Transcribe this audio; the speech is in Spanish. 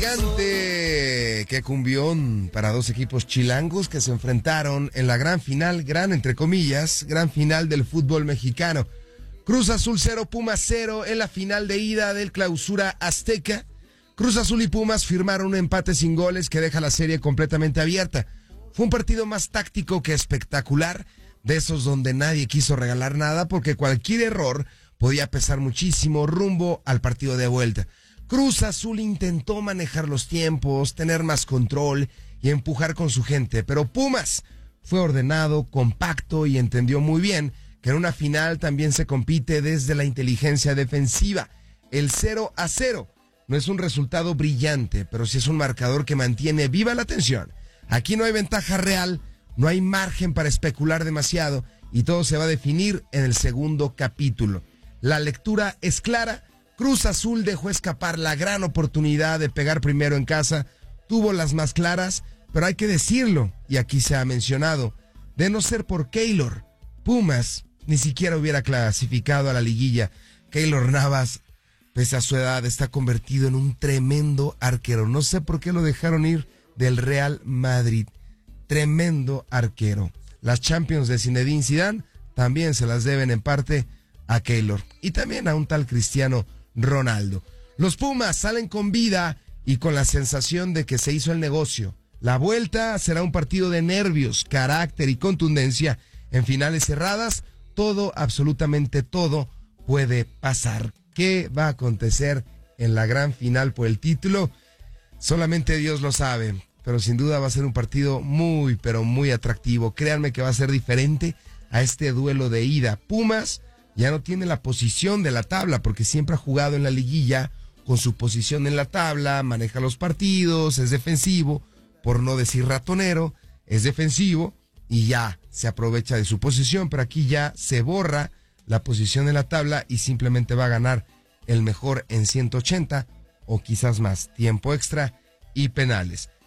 Gigante, qué cumbión para dos equipos chilangos que se enfrentaron en la gran final, gran entre comillas, gran final del fútbol mexicano. Cruz Azul 0, Pumas 0 en la final de ida del Clausura Azteca. Cruz Azul y Pumas firmaron un empate sin goles que deja la serie completamente abierta. Fue un partido más táctico que espectacular, de esos donde nadie quiso regalar nada porque cualquier error podía pesar muchísimo rumbo al partido de vuelta. Cruz Azul intentó manejar los tiempos, tener más control y empujar con su gente, pero Pumas fue ordenado, compacto y entendió muy bien que en una final también se compite desde la inteligencia defensiva. El 0-0 no es un resultado brillante, pero sí es un marcador que mantiene viva la tensión. Aquí no hay ventaja real, no hay margen para especular demasiado y todo se va a definir en el segundo capítulo. La lectura es clara. Cruz Azul dejó escapar la gran oportunidad de pegar primero en casa, tuvo las más claras, pero hay que decirlo, y aquí se ha mencionado, de no ser por Keylor, Pumas ni siquiera hubiera clasificado a la liguilla. Keylor Navas, pese a su edad, está convertido en un tremendo arquero. No sé por qué lo dejaron ir del Real Madrid. Tremendo arquero. Las Champions de Zinedine Zidane también se las deben en parte a Keylor y también a un tal Cristiano Ronaldo. Los Pumas salen con vida y con la sensación de que se hizo el negocio. La vuelta será un partido de nervios, carácter y contundencia. En finales cerradas, todo, absolutamente todo, puede pasar. ¿Qué va a acontecer en la gran final por el título? Solamente Dios lo sabe, pero sin duda va a ser un partido muy, pero muy atractivo. Créanme que va a ser diferente a este duelo de ida. Pumas ya no tiene la posición de la tabla porque siempre ha jugado en la liguilla con su posición en la tabla, maneja los partidos, es defensivo, por no decir ratonero, es defensivo y ya se aprovecha de su posición, pero aquí ya se borra la posición en la tabla y simplemente va a ganar el mejor en 180 o quizás más, tiempo extra y penales.